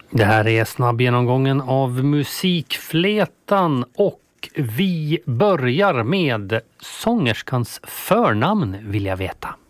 Det här är snabbgenomgången av musikflätan och vi börjar med sångerskans förnamn vill jag veta.